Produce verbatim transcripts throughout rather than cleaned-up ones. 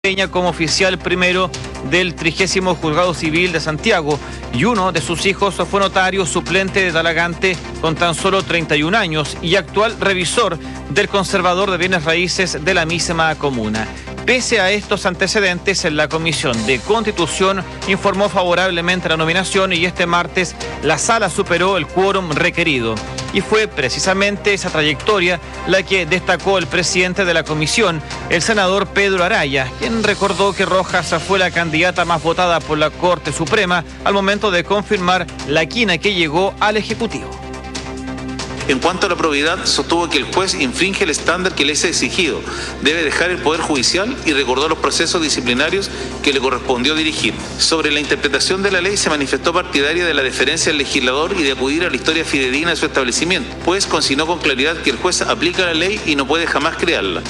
como oficial primero del trigésimo Juzgado Civil de Santiago, y uno de sus hijos fue notario suplente de Talagante con tan solo treinta y un años y actual revisor del conservador de bienes raíces de la misma comuna. Pese a estos antecedentes, la Comisión de Constitución informó favorablemente la nominación y este martes la Sala superó el quórum requerido. Y fue precisamente esa trayectoria la que destacó el presidente de la comisión, el senador Pedro Araya, quien recordó que Rojas fue la candidata más votada por la Corte Suprema al momento de confirmar la quina que llegó al Ejecutivo. En cuanto a la probidad, sostuvo que el juez infringe el estándar que le es exigido, debe dejar el Poder Judicial y recordó los procesos disciplinarios que le correspondió dirigir. Sobre la interpretación de la ley se manifestó partidaria de la deferencia al legislador y de acudir a la historia fidedigna de su establecimiento, pues consignó con claridad que el juez aplica la ley y no puede jamás crearla.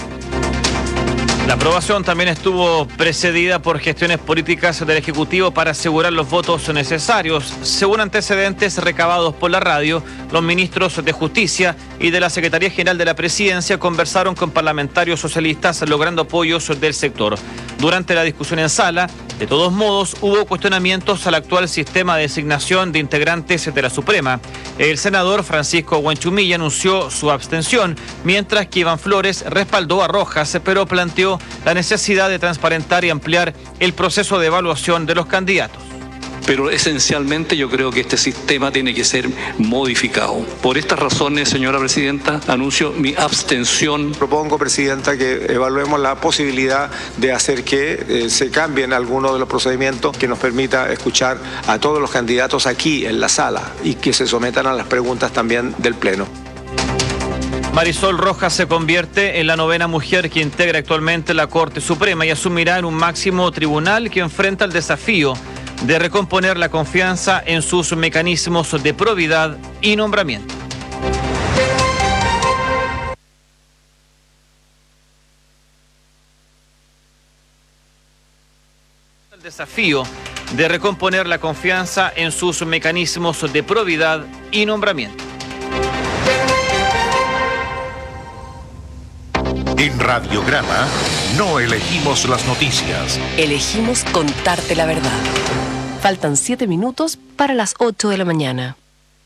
La aprobación también estuvo precedida por gestiones políticas del Ejecutivo para asegurar los votos necesarios. Según antecedentes recabados por la radio, los ministros de Justicia y de la Secretaría General de la Presidencia conversaron con parlamentarios socialistas logrando apoyos del sector. Durante la discusión en sala, de todos modos, hubo cuestionamientos al actual sistema de designación de integrantes de la Suprema. El senador Francisco Guanchumilla anunció su abstención, mientras que Iván Flores respaldó a Rojas, pero planteó la necesidad de transparentar y ampliar el proceso de evaluación de los candidatos. Pero esencialmente yo creo que este sistema tiene que ser modificado. Por estas razones, señora presidenta, anuncio mi abstención. Propongo, presidenta, que evaluemos la posibilidad de hacer que eh, se cambien algunos de los procedimientos que nos permita escuchar a todos los candidatos aquí en la sala y que se sometan a las preguntas también del Pleno. Marisol Rojas se convierte en la novena mujer que integra actualmente la Corte Suprema y asumirá en un máximo tribunal que enfrenta el desafío de recomponer la confianza en sus mecanismos de probidad y nombramiento. El desafío de recomponer la confianza en sus mecanismos de probidad y nombramiento. En Radiograma no elegimos las noticias. Elegimos contarte la verdad. Faltan siete minutos para las ocho de la mañana.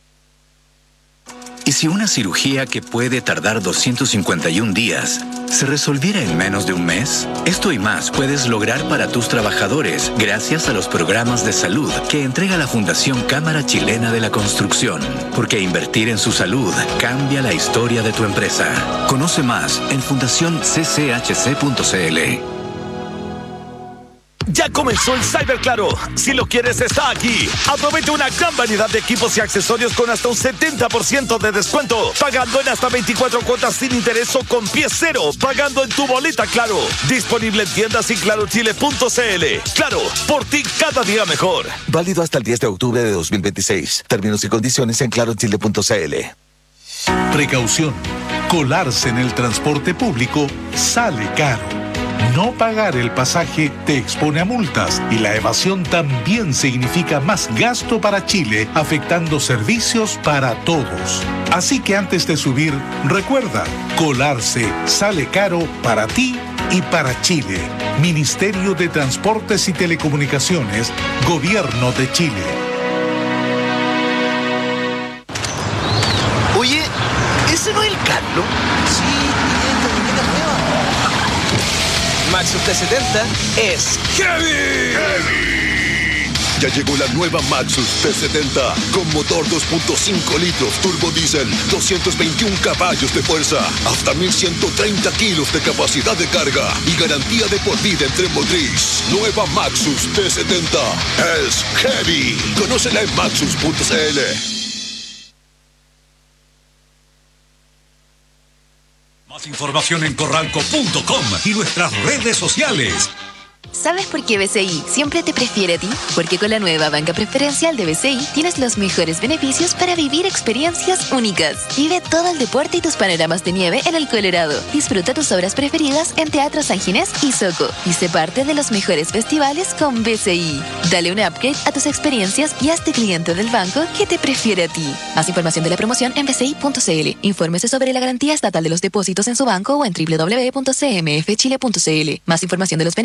¿Y si una cirugía que puede tardar doscientos cincuenta y un días se resolviera en menos de un mes? Esto y más puedes lograr para tus trabajadores gracias a los programas de salud que entrega la Fundación Cámara Chilena de la Construcción. Porque invertir en su salud cambia la historia de tu empresa. Conoce más en fundación c c h c punto c l. Ya comenzó el Cyber Claro. Si lo quieres, está aquí. Aprovecha una gran variedad de equipos y accesorios con hasta un setenta por ciento de descuento. Pagando en hasta veinticuatro cuotas sin interés o con pie cero. Pagando en tu boleta Claro. Disponible en tiendas y claro chile punto c l. Claro, por ti cada día mejor. Válido hasta el diez de octubre de dos mil veintiséis. Términos y condiciones en claro chile punto c l. Precaución. Colarse en el transporte público sale caro. No pagar el pasaje te expone a multas y la evasión también significa más gasto para Chile, afectando servicios para todos. Así que antes de subir, recuerda, colarse sale caro para ti y para Chile. Ministerio de Transportes y Telecomunicaciones, Gobierno de Chile. Oye, ¿ese no es el Carlos? Sí, Maxus T setenta es Heavy. Heavy. Ya llegó la nueva Maxus T setenta con motor dos punto cinco litros turbo diésel, doscientos veintiún caballos de fuerza, hasta mil ciento treinta kilos de capacidad de carga y garantía de por vida en tren motriz. Nueva Maxus T setenta es Heavy. Conócela en maxus punto c l. Más información en corralco punto com y nuestras redes sociales. ¿Sabes por qué B C I siempre te prefiere a ti? Porque con la nueva banca preferencial de B C I tienes los mejores beneficios para vivir experiencias únicas. Vive todo el deporte y tus panoramas de nieve en el Colorado. Disfruta tus obras preferidas en Teatro San Ginés y Soco. Y sé parte de los mejores festivales con B C I. Dale un upgrade a tus experiencias y hazte cliente del banco que te prefiere a ti. Más información de la promoción en b c i punto c l. Infórmese sobre la garantía estatal de los depósitos en su banco o en w w w punto c m f chile punto c l. Más información de los beneficios